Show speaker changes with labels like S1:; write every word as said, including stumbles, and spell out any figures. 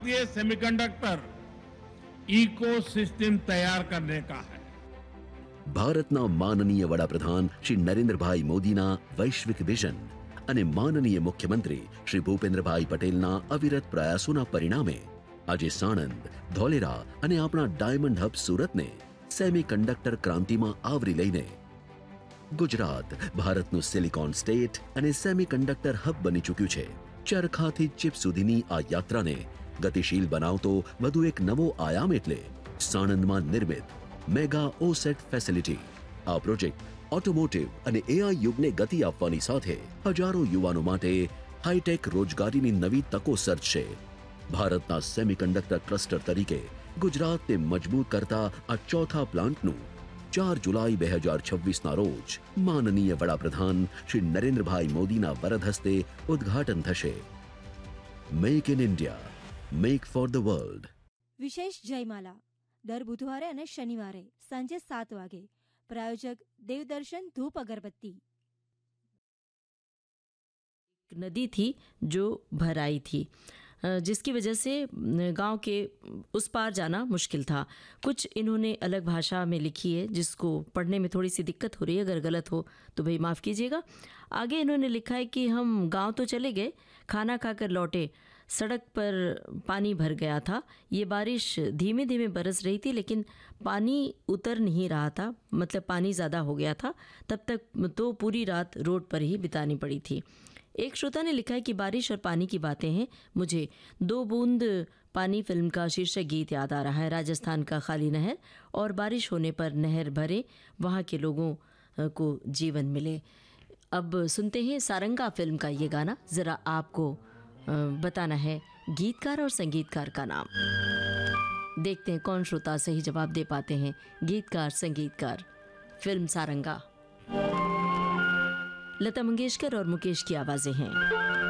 S1: ये semiconductor ecosystem तैयार करने का है.
S2: ભારતના માનનીય વડાપ્રધાન શ્રી નરેન્દ્રભાઈ મોદીના વૈશ્વિક વિઝન અને માનનીય મુખ્યમંત્રી શ્રી ભૂપેન્દ્રભાઈ પટેલના અવિરત પ્રયાસોના પરિણામે આજે સાણંદ, ધોલેરા અને આપણા ડાયમંડ હબ સુરતને સેમીકન્ડક્ટર ક્રાંતિમાં આવરી લઈને ગુજરાત ભારતનું સિલિકોન સ્ટેટ અને સેમીકન્ડક્ટર હબ બની ચૂક્યું છે. ચરખાથી ચિપ સુધીની આ યાત્રાને ગતિશીલ બનાવતો વધુ એક નવો આયામ એટલે સાણંદમાં નિર્મિત મેગા ઓસેટ ફેસિલિટી. આ પ્રોજેક્ટ ઓટોમોટિવ અને એઆઈ યુગને ગતિ આપવાની સાથે હજારો યુવાનો માટે હાઈટેક રોજગારીની નવી તકો સર્જશે. ભારતના સેમીકન્ડક્ટર ક્લસ્ટર તરીકે ગુજરાતને મજબૂત કરતા આ ચોથા પ્લાન્ટનું ચાર જુલાઈ બે હજાર છવ્વીસના રોજ માનનીય વડાપ્રધાન શ્રી નરેન્દ્રભાઈ મોદીના વરદ હસ્તે ઉદ્ઘાટન થશે. Make in India, make for the world.
S3: વિશેષ જયમાલા દર બુધવારે અને શનિવારે સાંજે સાત વાગે. प्रायोजक देवदर्शन धूप अगरबत्ती.
S4: नदी थी जो भर आई थी, जिसकी वजह से गांव के उस पार जाना मुश्किल था. कुछ इन्होंने अलग भाषा में लिखी है जिसको पढ़ने में थोड़ी सी दिक्कत हो रही है. अगर गलत हो तो भाई माफ़ कीजिएगा. आगे इन्होंने लिखा है कि हम गांव तो चले गए, खाना खाकर लौटे, सड़क पर पानी भर गया था. ये बारिश धीमे धीमे बरस रही थी लेकिन पानी उतर नहीं रहा था, मतलब पानी ज़्यादा हो गया था. तब तक तो पूरी रात रोड पर ही बितानी पड़ी थी. एक श्रोता ने लिखा है कि बारिश और पानी की बातें हैं, मुझे दो बूंद पानी फिल्म का शीर्षक गीत याद आ रहा है. राजस्थान का खाली नहर और बारिश होने पर नहर भरे, वहाँ के लोगों को जीवन मिले. अब सुनते हैं सारंगा फिल्म का ये गाना. ज़रा आपको बताना है गीतकार और संगीतकार का नाम. देखते हैं कौन श्रोता सही जवाब दे पाते हैं. गीतकार संगीतकार, फिल्म सारंगा. लता मंगेशकर और मुकेश की आवाज़ें हैं.